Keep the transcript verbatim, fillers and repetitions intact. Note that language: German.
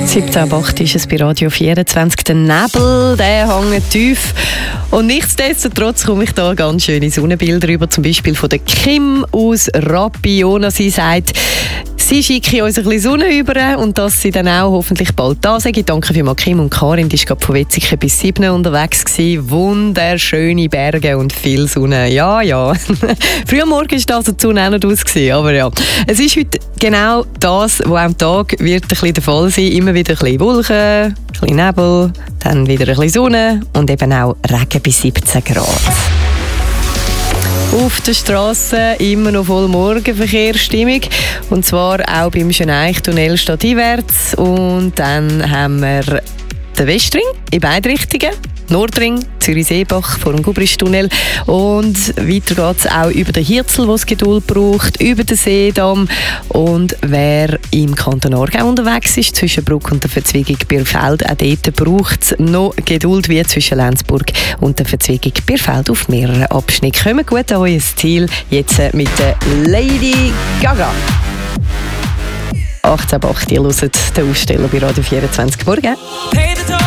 siebzehn Uhr acht ist es bei Radio vierundzwanzig. Der Nebel, der hängt tief. Und nichtsdestotrotz komme ich da ganz schöne Sonnenbilder über, zum Beispiel von der Kim aus Rapiona. Sie sagt, sie schicke uns ein bisschen Sonne über und dass sie dann auch hoffentlich bald da sei. Danke für Kim und Karin, die war von Wetzikon bis Sibne unterwegs gewesen. Wunderschöne Berge und viel Sonne. Ja, ja. Früh am Morgen war also die Sonne auch nicht aus gewesen, aber ja. Es ist heute genau das, was am Tag wird ein bisschen der Fall sein. Immer wieder ein bisschen Wolken, ein bisschen Nebel, dann wieder ein bisschen Sonne und eben auch Regen bis siebzehn Grad. Auf der Straße immer noch voll Morgenverkehrsstimmung. Und zwar auch beim Schöneich-Tunnel stadteinwärts. Und dann haben wir den Westring in beide Richtungen. Nordring, Zürich-Seebach vor dem Gubristunnel. Und weiter geht es auch über den Hirzel, wo es Geduld braucht, über den Seedamm. Und wer im Kanton Aargau unterwegs ist, zwischen Bruck und der Verzweigung Birfeld, auch dort braucht es noch Geduld, wie zwischen Lenzburg und der Verzweigung Birfeld auf mehreren Abschnitten. Kommen gut an euer Ziel, jetzt mit der Lady Gaga. achtzehn Uhr acht, ihr hört den Aussteller bei Radio vierundzwanzig. Morgen.